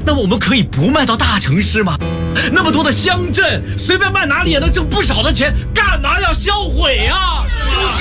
那么我们可以不卖到大城市吗？那么多的乡镇，随便卖哪里也能挣不少的钱，干嘛要销毁啊？